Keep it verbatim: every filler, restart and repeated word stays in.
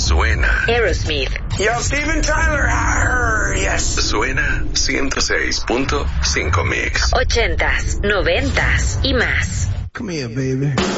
Suena Aerosmith. Yo, Steven Tyler. Arr, yes. Suena ciento seis punto cinco Mix. Ochentas, noventas y más. Come here, baby.